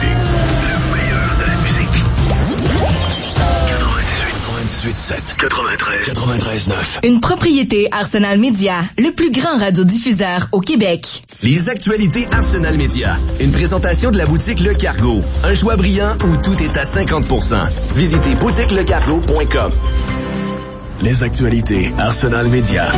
actualité. Le meilleur de la musique. 98.7. 93.9. Une propriété Arsenal Média, le plus grand radiodiffuseur au Québec. Les actualités Arsenal Média. Une présentation de la boutique Le Cargo. Un choix brillant où tout est à 50%. Visitez boutiquelecargo.com. Les actualités Arsenal Média.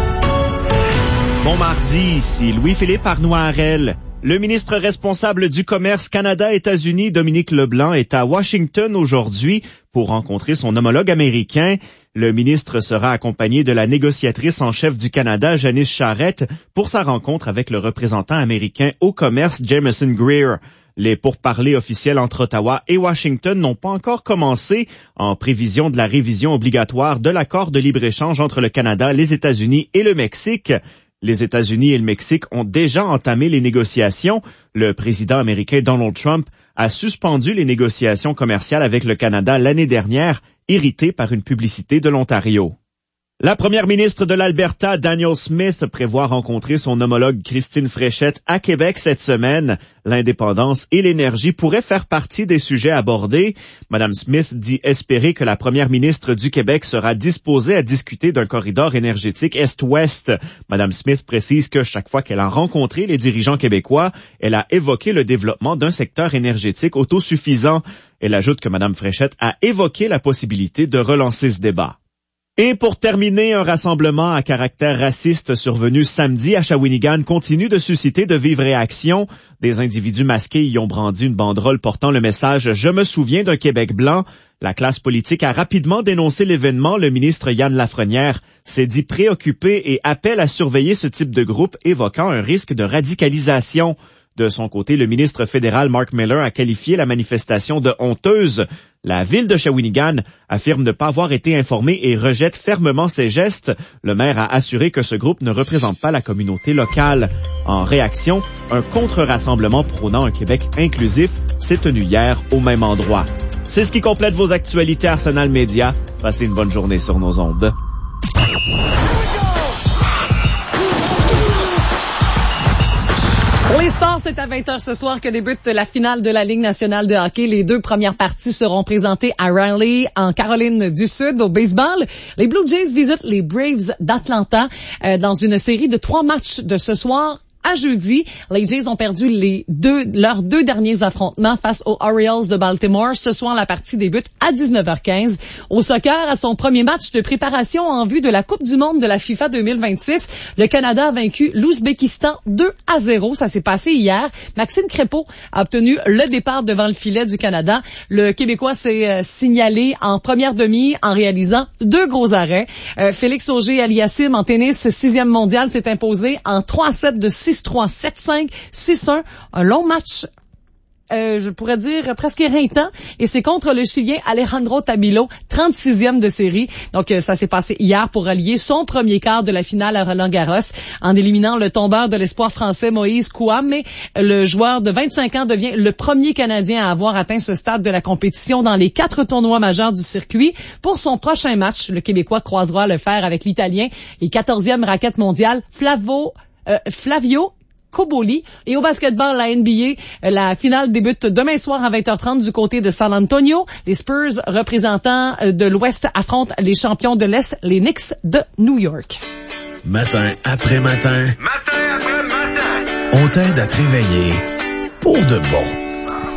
Bon mardi, ici Louis-Philippe Arnoirel. Le ministre responsable du commerce Canada-États-Unis, Dominique Leblanc, est à Washington aujourd'hui pour rencontrer son homologue américain. Le ministre sera accompagné de la négociatrice en chef du Canada, Janice Charette, pour sa rencontre avec le représentant américain au commerce, Jameson Greer. Les pourparlers officiels entre Ottawa et Washington n'ont pas encore commencé en prévision de la révision obligatoire de l'accord de libre-échange entre le Canada, les États-Unis et le Mexique. Les États-Unis et le Mexique ont déjà entamé les négociations. Le président américain Donald Trump a suspendu les négociations commerciales avec le Canada l'année dernière, irrité par une publicité de l'Ontario. La première ministre de l'Alberta, Danielle Smith, prévoit rencontrer son homologue Christine Fréchette à Québec cette semaine. L'indépendance et l'énergie pourraient faire partie des sujets abordés. Madame Smith dit espérer que la première ministre du Québec sera disposée à discuter d'un corridor énergétique Est-Ouest. Madame Smith précise que chaque fois qu'elle a rencontré les dirigeants québécois, elle a évoqué le développement d'un secteur énergétique autosuffisant. Elle ajoute que Madame Fréchette a évoqué la possibilité de relancer ce débat. Et pour terminer, un rassemblement à caractère raciste survenu samedi à Shawinigan continue de susciter de vives réactions. Des individus masqués y ont brandi une banderole portant le message « Je me souviens d'un Québec blanc ». La classe politique a rapidement dénoncé l'événement. Le ministre Yann Lafrenière s'est dit préoccupé et appelle à surveiller ce type de groupe, évoquant un risque de radicalisation. De son côté, le ministre fédéral Mark Miller a qualifié la manifestation de honteuse. La ville de Shawinigan affirme ne pas avoir été informée et rejette fermement ces gestes. Le maire a assuré que ce groupe ne représente pas la communauté locale. En réaction, un contre-rassemblement prônant un Québec inclusif s'est tenu hier au même endroit. C'est ce qui complète vos actualités Arsenal Média. Passez une bonne journée sur nos ondes. Pour les sports, c'est à 20h ce soir que débute la finale de la Ligue nationale de hockey. Les deux premières parties seront présentées à Raleigh, en Caroline du Sud, au baseball. Les Blue Jays visitent les Braves d'Atlanta dans une série de 3 matchs de ce soir à jeudi. Les Jays ont perdu leurs deux derniers affrontements face aux Orioles de Baltimore. Ce soir, la partie débute à 19h15. Au soccer, à son premier match de préparation en vue de la Coupe du monde de la FIFA 2026, le Canada a vaincu l'Ouzbékistan 2-0. Ça s'est passé hier. Maxime Crépeau a obtenu le départ devant le filet du Canada. Le Québécois s'est signalé en première demi en réalisant 2 gros arrêts. Félix Auger-Aliassime en tennis 6e mondial s'est imposé en 3-7 de 6-3, 7-5, 6-1. Un long match, je pourrais dire presque éreintant. Et c'est contre le Chilien Alejandro Tabilo, 36e de série. Donc, ça s'est passé hier pour relier son premier quart de la finale à Roland-Garros en éliminant le tombeur de l'espoir français Moïse Kouame. Le joueur de 25 ans devient le premier Canadien à avoir atteint ce stade de la compétition dans les 4 tournois majeurs du circuit. Pour son prochain match, le Québécois croisera le fer avec l'Italien et 14e raquette mondiale Flavio Cobolli. Et au basketball, la NBA, la finale débute demain soir à 20h30 du côté de San Antonio. Les Spurs, représentants de l'Ouest, affrontent les champions de l'Est, les Knicks de New York. Matin après matin. Matin après matin. On t'aide à te réveiller pour de bon.